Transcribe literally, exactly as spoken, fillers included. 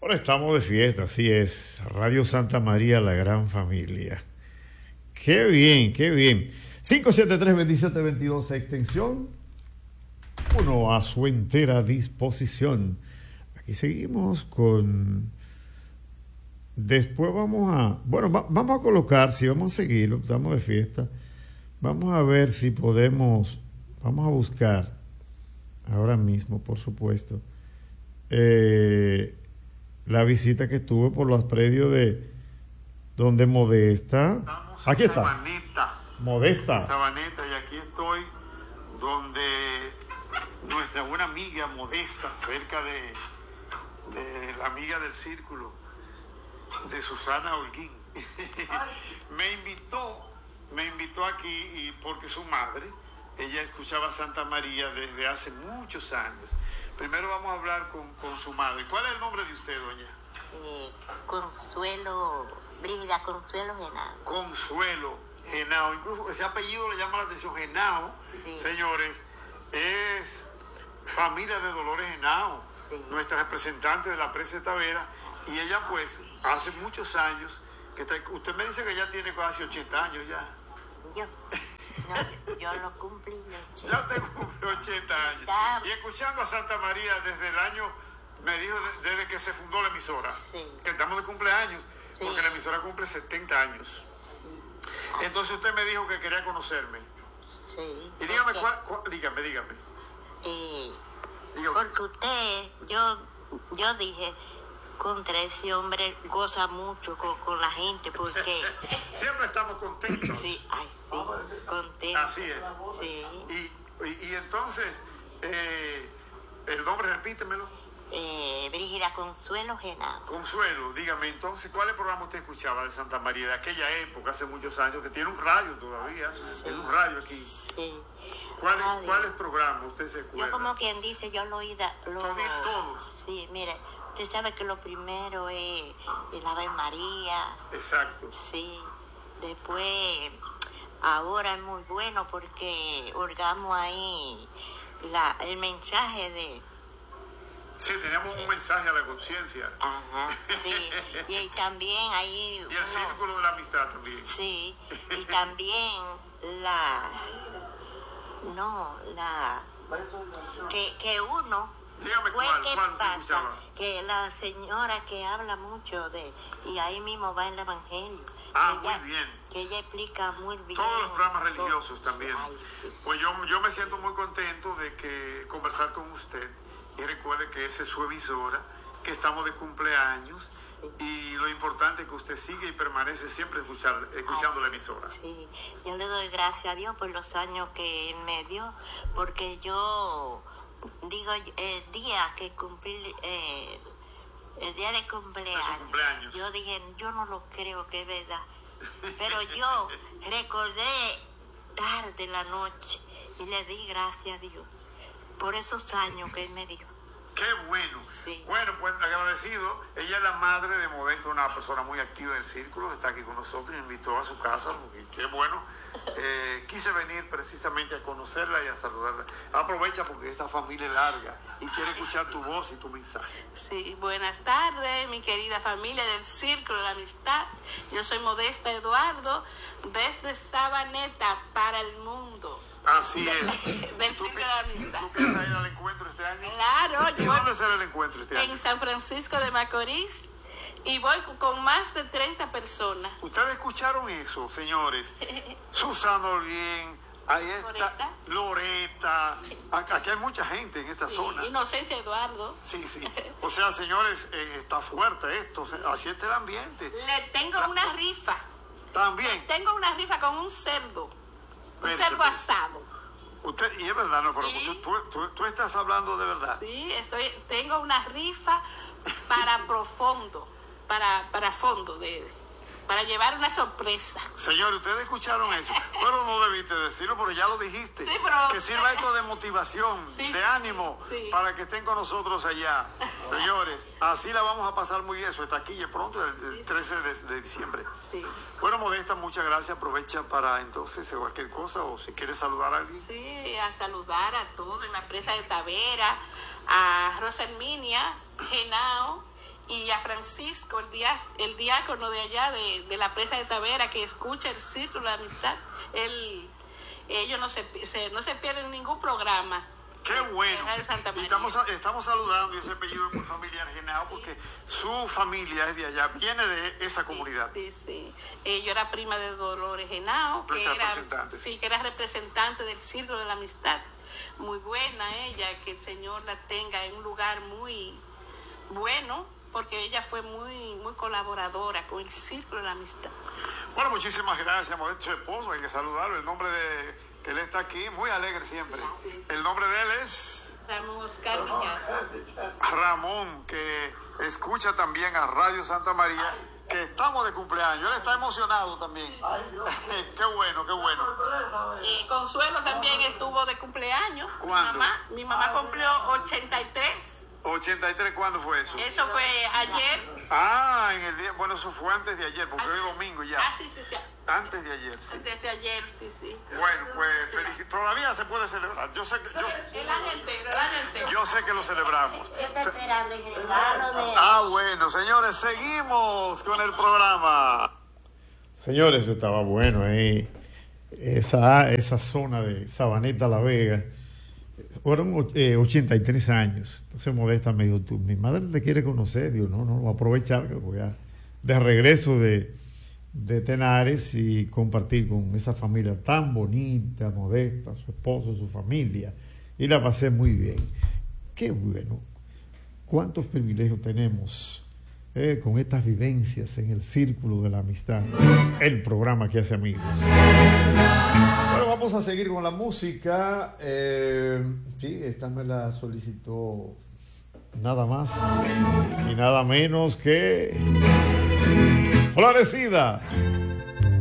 Ahora estamos de fiesta, así es. Radio Santa María, la gran familia. Qué bien, qué bien. cinco siete tres, veintisiete veintidós, extensión. Uno a su entera disposición. Aquí seguimos con... Después vamos a... Bueno, va, vamos a colocar, si vamos a seguirlo, estamos de fiesta. Vamos a ver si podemos... Vamos a buscar, ahora mismo, por supuesto, eh, la visita que tuve por los predios de donde Modesta. Estamos aquí en está. Sabaneta. Modesta. Sabaneta, y aquí estoy donde nuestra buena amiga Modesta, cerca de, de la amiga del círculo, de Susana Holguín, me invitó, me invitó aquí y porque su madre, ella escuchaba Santa María desde hace muchos años. Primero vamos a hablar con, con su madre. ¿Cuál es el nombre de usted, doña? Eh, Consuelo, Brígida Consuelo Genao. Consuelo Genao. Incluso ese apellido le llama la atención, Genao. Sí. Señores, es familia de Dolores Genao, sí, nuestra representante de la Presa de Tavera. Y ella, pues, hace muchos años, que está, usted me dice que ya tiene casi ochenta años ya. Yo. No, yo lo cumplí ochenta. Ya te cumplí ochenta años. Y escuchando a Santa María desde el año, me dijo, de, desde que se fundó la emisora, sí, que estamos de cumpleaños, sí, porque la emisora cumple setenta años. Sí. Entonces usted me dijo que quería conocerme. Sí. Y dígame, cuál, cuál, dígame, dígame. Eh, dígame. Porque usted, yo, yo dije... contra ese hombre goza mucho con, con la gente porque siempre estamos contentos. Sí, ay, sí, contentos. Así es. Sí. Y, y, y entonces, eh, el nombre, repítemelo. Eh, Brígida Consuelo Genao. Consuelo, dígame entonces, ¿cuál es el programa usted escuchaba de Santa María de aquella época, hace muchos años, que tiene un radio todavía? Sí. Tiene un radio aquí. Sí. ¿Cuáles ¿cuál programas usted se acuerda? Yo como quien dice, yo lo oí lo, todos. Sí, mire, usted sabe que lo primero es el Ave María. Exacto. Sí. Después, ahora es muy bueno porque orgamos ahí la, el mensaje de... Sí, tenemos un mensaje a la conciencia. Ajá, sí. Y, y también ahí... Y el uno, círculo de la amistad también. Sí, y también la... No, la... Que, que uno... Dígame pues, cuál, ¿qué cuál pasa? escuchaba? Que la señora que habla mucho de... Y ahí mismo va en el Evangelio. Ah, ella, muy bien. Que ella explica muy bien. Todos los programas religiosos todo. También. Ay, sí. Pues yo, yo me siento muy contento de que conversar con usted. Y recuerde que esa es su emisora, que estamos de cumpleaños. Sí. Y lo importante es que usted sigue y permanece siempre escuchar, escuchando Ay, la emisora. Sí, yo le doy gracias a Dios por los años que Él me dio, porque yo... Digo, el día que cumplí, eh, el día de cumpleaños, de cumpleaños, yo dije, yo no lo creo que es verdad. Pero yo recordé tarde la noche y le di gracias a Dios por esos años que Él me dio. Qué bueno. Sí. Bueno, pues agradecido. Ella es la madre de Modesto, una persona muy activa del círculo, está aquí con nosotros, me invitó a su casa, y qué bueno. Eh, quise venir precisamente a conocerla y a saludarla. Aprovecha porque esta familia es larga y quiere escuchar tu voz y tu mensaje. Sí, buenas tardes, mi querida familia del Círculo de la Amistad. Yo soy Modesta Eduardo, desde Sabaneta para el mundo. Así es. Del Círculo de la Amistad. ¿Tú piensas ir al encuentro este año? Claro. ¿Y yo, dónde será el encuentro este año? En San Francisco de Macorís. Y voy con más de treinta personas. ¿Ustedes escucharon eso, señores? Susana Olguín, ahí está Loreta. Loreta. Aquí hay mucha gente en esta sí, zona. Inocencia Eduardo. Sí, sí. O sea, señores, eh, está fuerte esto. Así está el ambiente. Le tengo La... una rifa. También. Le tengo una rifa con un cerdo. Un Pérese, cerdo asado. Usted, y es verdad, no, pero sí. tú, tú, tú, tú estás hablando de verdad. Sí, estoy, tengo una rifa para profundo. Para, para fondo, de, para llevar una sorpresa. Señores, ustedes escucharon eso, pero no debiste decirlo, pero ya lo dijiste. Sí, pero... Que sirva esto de motivación, sí, de ánimo, sí. para que estén con nosotros allá. Señores, así la vamos a pasar muy bien. Eso está aquí ya pronto, el, el trece de, de diciembre. Sí. Bueno, Modesta, muchas gracias. Aprovecha para entonces cualquier cosa o si quieres saludar a alguien. Sí, a saludar a todos en la Presa de Tavera, a Rosa Herminia Genao y a Francisco, el, dia, el diácono de allá, de, de la presa de Tavera, que escucha el Círculo de Amistad. Él, ellos no se, se, no se pierden ningún programa. Qué bueno. Santa María. Estamos, estamos saludando, y ese apellido es muy familiar, Genao, porque su familia es de allá, viene de esa comunidad. Sí, sí. sí. Eh, yo era prima de Dolores Genao, que era, sí, que era representante del Círculo de la Amistad. Muy buena ella, que el Señor la tenga en un lugar muy bueno, porque ella fue muy muy colaboradora con el Círculo de la Amistad. Bueno, muchísimas gracias, Modesto, su esposo, hay que saludarlo. El nombre de que él está aquí, muy alegre siempre. Sí, sí. El nombre de él es Ramón Oscar Villar. Ramón, que escucha también a Radio Santa María, que estamos de cumpleaños. Él está emocionado también. Qué bueno, qué bueno. Y Consuelo también estuvo de cumpleaños. ¿Cuándo? Mi mamá, mi mamá cumplió ochenta y tres. ochenta y tres, ¿cuándo fue eso? Eso fue ayer. Ah, en el día, bueno, eso fue antes de ayer, porque hoy es domingo ya. Ah, sí, sí, sí. Antes de ayer, sí. Antes de ayer, sí, sí. Bueno, pues sí, felici- todavía se puede celebrar. Yo sé que yo, el año entero, el año entero. Yo sé que lo celebramos. Yo estoy esperando el regalo de... Ah, bueno, señores, seguimos con el programa. Señores, estaba bueno ahí. Esa, esa zona de Sabaneta La Vega. Fueron eh, ochenta y tres años. Entonces, Modesta me dijo, tú, mi madre te quiere conocer. Digo, no, no, voy a aprovechar que voy a de regreso de, de Tenares y compartir con esa familia tan bonita, Modesta, su esposo, su familia. Y la pasé muy bien. Qué bueno. Cuántos privilegios tenemos eh, con estas vivencias en el Círculo de la Amistad. El programa que hace amigos. Bueno, vamos a seguir con la música. Eh, sí, esta me la solicitó nada más y nada menos que Florecida.